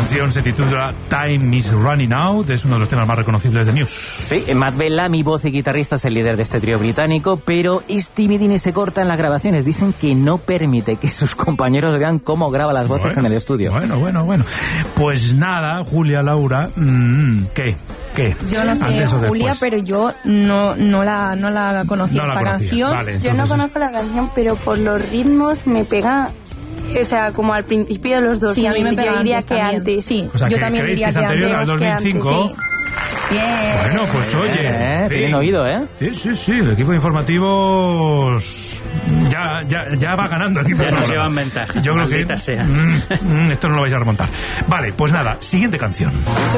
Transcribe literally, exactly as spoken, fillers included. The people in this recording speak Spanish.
canción se titula Time is Running Out, es uno de los temas más reconocibles de Muse. Sí, Matt Bellamy, voz y guitarrista, es el líder de este trío británico, pero es timidín y se corta en las grabaciones. Dicen que no permite que sus compañeros vean cómo graba las voces bueno, en el estudio. Bueno, bueno, bueno. Pues nada, Julia, Laura, mmm, ¿qué? ¿Qué? Yo no sé, Julia, pero yo no, no la, no la conocía no esta la canción. Vale, yo no conozco la canción, pero por los ritmos me pega... O sea, como al principio de los dos Sí, a mí me pega yo diría antes que también. antes. Sí, o sea, yo que también diría que, que es anterior antes. al dos mil cinco. Sí. Bien. Bueno, pues oye. Eh, sí. Bien oído, ¿eh? Sí, sí, sí. El equipo de informativos ya, ya, ya va ganando. El equipo Ya de nos llevan ventaja. Yo creo que Maldita sea. mm, mm, esto no lo vais a remontar. Vale, pues nada, siguiente canción.